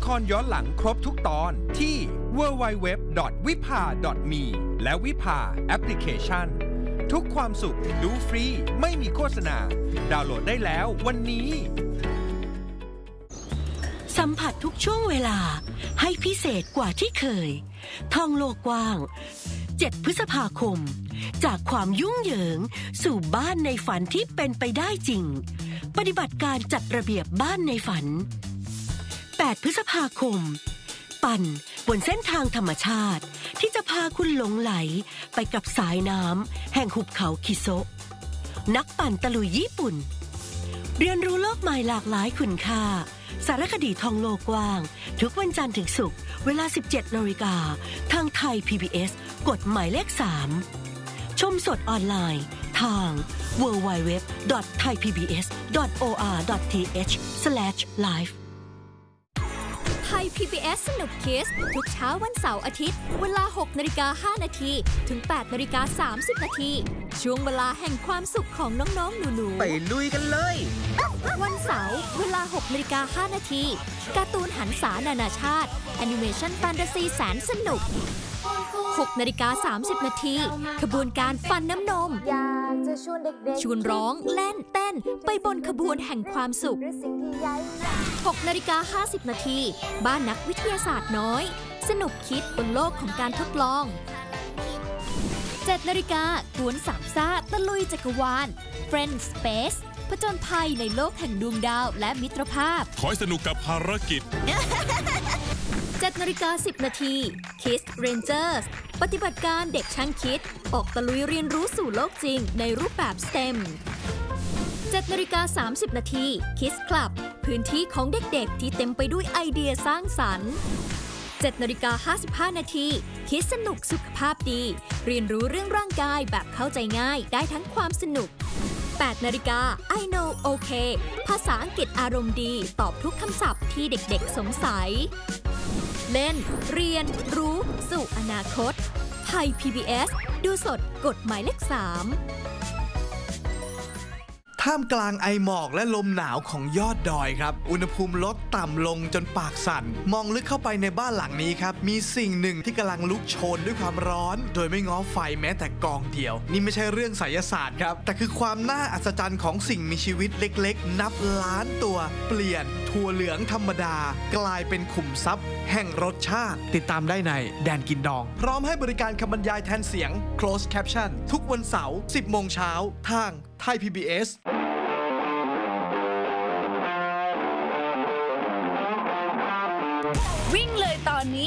รย้อนหลังครบทุกตอนที่ www.vipa.me และวิภาแอปพลิเคชันทุกความสุขดูฟรีไม่มีโฆษณาดาวน์โหลดได้แล้ววันนี้สัมผัสทุกช่วงเวลาให้พิเศษกว่าที่เคยท่องโลกกว้าง7 พฤษภาคมจากความยุ่งเหยิงสู่บ้านในฝันที่เป็นไปได้จริงปฏิบัติการจัดระเบียบบ้านในฝัน8 พฤษภาคมปั่นบนเส้นทางธรรมชาติที่จะพาคุณหลงไหลไปกับสายน้ำแห่งหุบเขาคิโซะนักปั่นตะลุยญี่ปุ่นเรียนรู้โลกใหม่หลากหลายคุณค่าสารคดีท่องโลกกว้างทุกวันจันทร์ถึงศุกร์เวลา 17:00 น.ทางไทย PBS กดหมายเลข 3ชมสดออนไลน์ทาง www.thaipbs.or.th/live ไทย PBS สนุกคิสทุกเช้าวันเสาร์อาทิตย์เวลา 6:05 น.ถึง 8:30 น.ช่วงเวลาแห่งความสุขของน้องๆหนูๆไปลุยกันเลยวันเสาร์เวลา 6:05 น.การ์ตูนหันษานานาชาติแอนิเมชันแฟนตาซีแสนสนุก 6:30 น.ขบวนการฟันน้ำนมชวนร้องเล่นเต้นไปบนขบวนแห่งความสุข 6:50 น.บ้านนักวิทยาศาสตร์น้อยสนุกคิดบนโลกของการทดลอง 7:00 น.กวนสามซ่าตะลุยจักรวาล Friends Space ผจญภัยในโลกแห่งดวงดาวและมิตรภาพขอให้สนุกกับภารกิจ 7:10 น. Kids Rangers ปฏิบัติการเด็กช่างคิดออกตะลุยเรียนรู้สู่โลกจริงในรูปแบบ STEM 7:30 น. Kids Club พื้นที่ของเด็กๆที่เต็มไปด้วยไอเดียสร้างสรรค์ 7:55 น. คิดสนุกสุขภาพดีเรียนรู้เรื่องร่างกายแบบเข้าใจง่ายได้ทั้งความสนุก 8:00 น. I know okay ภาษาอังกฤษอารมณ์ดีตอบทุกคำศัพท์ที่เด็กๆสงสัยเล่นเรียนรู้สู่อนาคตไทย PBS ดูสดกดหมายเลข 3 ท่ามกลางไอหมอกและลมหนาวของยอดดอยครับอุณหภูมิลดต่ำลงจนปากสั่นมองลึกเข้าไปในบ้านหลังนี้ครับมีสิ่งหนึ่งที่กำลังลุกโชนด้วยความร้อนโดยไม่ง้อไฟแม้แต่กองเดียวนี่ไม่ใช่เรื่องไสยศาสตร์ครับแต่คือความน่าอัศจรรย์ของสิ่งมีชีวิตเล็กๆนับล้านตัวเปลี่ยนถั่วเหลืองธรรมดากลายเป็นขุมทรัพย์แห่งรสชาติติดตามได้ในแดนกินดองพร้อมให้บริการคำบรรยายแทนเสียง closed caption ทุกวันเสาร์ 10 โมงเช้าทางไทย PBS วิ่งเลยตอนนี้